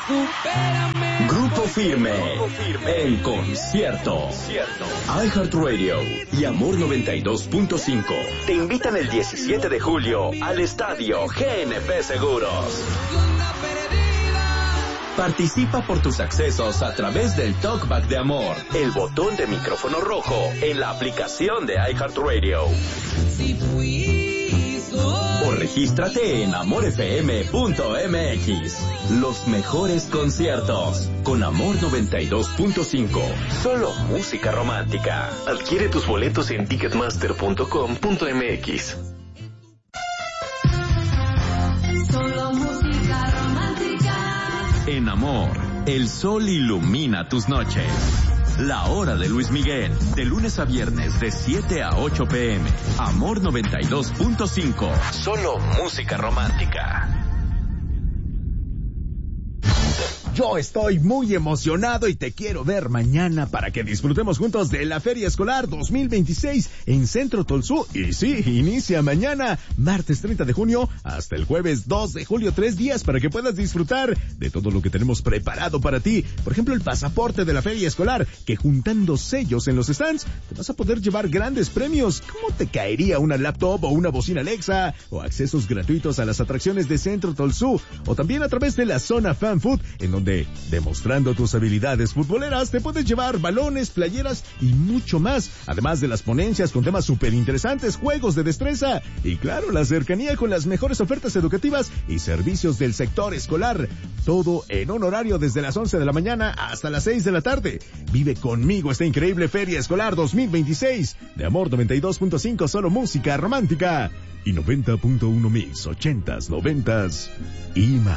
Grupo Firme en concierto. iHeartRadio y Amor 92.5 te invitan el 17 de julio al estadio GNP Seguros. Participa por tus accesos a través del Talkback de Amor, el botón de micrófono rojo en la aplicación de iHeartRadio. O regístrate en amorfm.mx. Los mejores conciertos con Amor 92.5. Solo música romántica. Adquiere tus boletos en ticketmaster.com.mx. Solo música romántica. En Amor, el sol ilumina tus noches. La hora de Luis Miguel, de lunes a viernes de 7 a 8 p.m. Amor 92.5. Solo música romántica. Yo estoy muy emocionado y te quiero ver mañana para que disfrutemos juntos de la Feria Escolar 2026 en Centro Tolsú. Y sí, inicia mañana, martes 30 de junio, hasta el jueves 2 de julio, 3 días para que puedas disfrutar de todo lo que tenemos preparado para ti. Por ejemplo, el pasaporte de la Feria Escolar, que juntando sellos en los stands, te vas a poder llevar grandes premios. ¿Cómo te caería una laptop o una bocina Alexa? O accesos gratuitos a las atracciones de Centro Tolsú. O también a través de la zona Fan Food, en donde demostrando tus habilidades futboleras te puedes llevar balones, playeras y mucho más, además de las ponencias con temas súper interesantes, juegos de destreza y claro, la cercanía con las mejores ofertas educativas y servicios del sector escolar, todo en un horario desde las 11 de la mañana hasta las 6 de la tarde. Vive conmigo esta increíble Feria Escolar 2026 de Amor 92.5, solo música romántica, y 90.1 mix, 80s, 90s y más.